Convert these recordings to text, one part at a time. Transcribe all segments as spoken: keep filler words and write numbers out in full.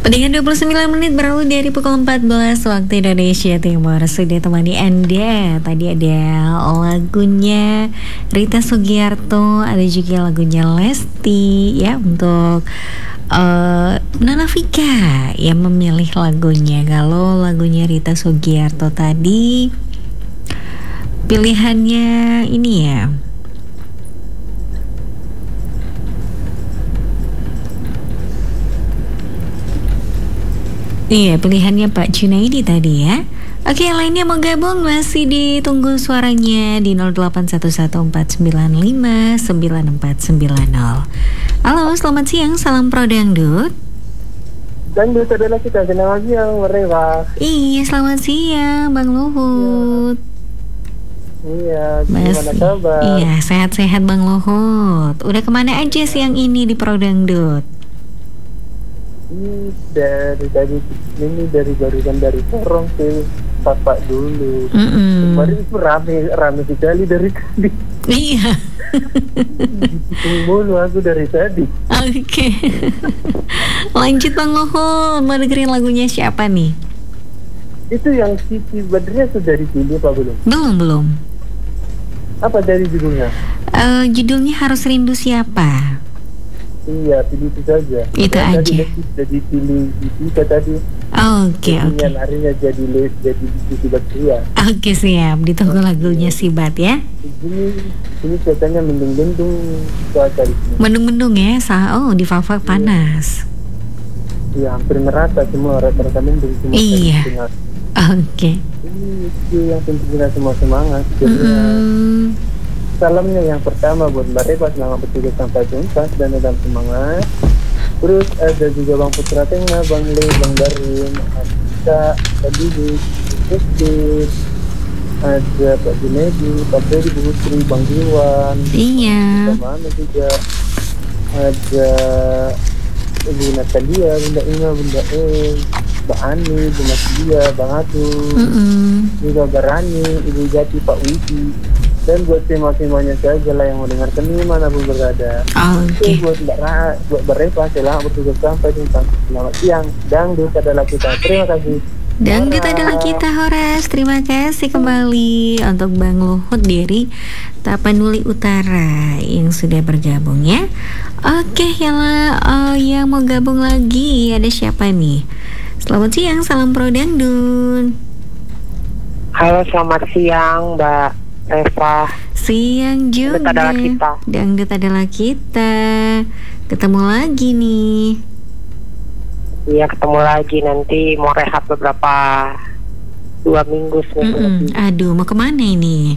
Dengan dua puluh sembilan menit berlalu dari pukul empat belas waktu Indonesia Timur. Sudah temani Anda. Tadi ada lagunya Rita Sugiarto, ada juga lagunya Lesti ya, untuk uh, Nana Vika yang memilih lagunya. Kalau lagunya Rita Sugiarto tadi pilihannya ini ya, iya, pilihannya Pak Junaidi tadi ya. Oke, lainnya mau gabung masih ditunggu suaranya di nol delapan satu satu empat sembilan lima sembilan empat sembilan nol. Halo, selamat siang, salam pro dangdut. Dangdut adalah kita, selamat siang mereka. Iya, selamat siang Bang Luhut. Iya, Mas, gimana kabar? iya, sehat-sehat Bang Luhut. Udah kemana aja siang ini di pro dangdut? Ini dari dari ini dari barusan dari Sorong ke Bapak dulu. Mm-mm. Kemarin itu rame rame sekali dari tadi. Iya. Mulu aku dari tadi. Oke. Lanjut Bang Luhut, mau dengerin lagunya siapa nih? Itu yang Siti Badriah sudah dipilih apa belum? Belum belum. Apa dari judulnya? Uh, judulnya Harus Rindu Siapa? Iya, pilih itu saja. Itu Karena aja. Tadi jadi pilih Siti tadi. Oke oke. Yang harinya jadi les jadi Siti Badriah. Oke, siap. Ditunggu lagunya Sibat ya. Ini ini katanya mendung-mendung cuaca di sini. Mendung-mendung ya. Sa oh di Fafak panas. Iya, hampir merata semua, rata-rata mendung semua. Iya. Tengah. Oke. Ini itu yang penting kita semua semangat. Jadi Mm-mm. salamnya yang pertama buat Mbak Reba, selamat bertugas sampai tuntas dan dalam semangat. Terus ada juga Bang Putra Tengah, Bang Le, Bang Darin, ada Pak Didi, Ustaz, ada Pak Junedi, Pak Freddy, Bu Putri, Bang Diwan. Iya. Mana juga ada Ibu Natalia, Bunda Inga, Bunda E, Mbak Ani, Bu Masdia, Bang Atu, Mm-mm. juga Garani, Ibu Jati, Pak Widi. Dan buat tema-temanya saja lah yang mau dengarkan ini manapun berada. Oke. Itu buat Mbak Ra, buat Mbak Reva, selamat bertugas sampai tuntas. Selamat siang, dangdut adalah kita. Terima kasih. Dangdut adalah kita, Horas. Terima kasih kembali untuk Bang Luhut dari Tapanuli Utara yang sudah bergabung ya. Oke, yang, uh, yang mau gabung lagi ada siapa nih? Selamat siang, salam pro dangdut. Halo, selamat siang Mbak Eva. Siang juga. Dangdut adalah kita. Dangdut adalah kita. Ketemu lagi nih. Iya, ketemu lagi, nanti mau rehat beberapa dua minggu seminggu Mm-mm. lebih. Aduh, mau kemana ini?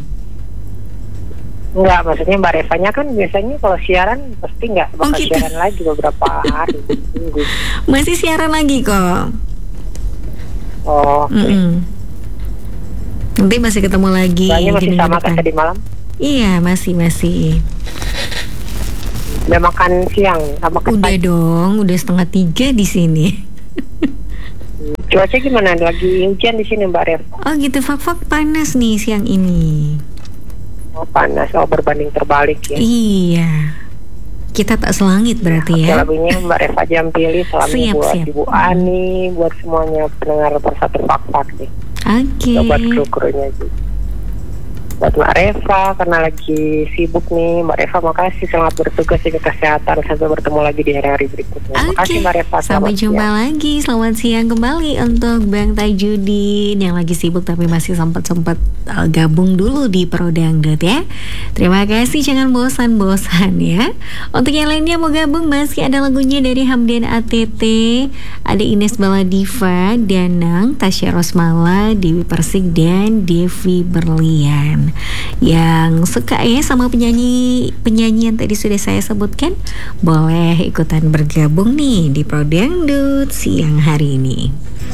Enggak, maksudnya Mbak Revanya kan biasanya kalau siaran pasti nggak Oh, bakal gitu. siaran lagi beberapa hari minggu. Masih siaran lagi kok. Oh, oke. Mm-mm. Nanti masih ketemu lagi. Soalnya masih di minggu sama depan. kayak tadi malam. Iya, masih masih. Udah makan siang, sama makan Udah pagi. dong, udah setengah tiga di sini. Cuaca gimana? Lagi hujan di sini Mbak Rev. Oh gitu, Fak-Fak panas nih siang ini. Oh, panas, oh berbanding terbalik ya. Iya. Kita tak selangit berarti Oke, ya. lagunya Mbak Reva jam pilih salamnya Siap, buat siap. Ibu Ani, buat semuanya pendengar persatu Fak-Fak nih. Oke. Buat kru-krunya juga. Buat Mbak Reva karena lagi sibuk nih. Mbak Reva makasih, selamat bertugas jaga kesehatan. Sampai bertemu lagi di hari-hari berikutnya. Oke, Makasih Mbak Reva. sampai selamat jumpa siang. lagi. Selamat siang kembali untuk Bang Tajudin yang lagi sibuk tapi masih sempat-sempat uh, gabung dulu di Pro Dangdut ya. Terima kasih, jangan bosan-bosan ya. Untuk yang lainnya mau gabung masih ada lagunya dari Hamdan A T T, ada Ines Baladiva, Danang, Tasya Rosmala, Dewi Persik dan Devi Berlian. Yang suka ya sama penyanyi penyanyi yang tadi sudah saya sebutkan, boleh ikutan bergabung nih di Pro Dangdut siang hari ini.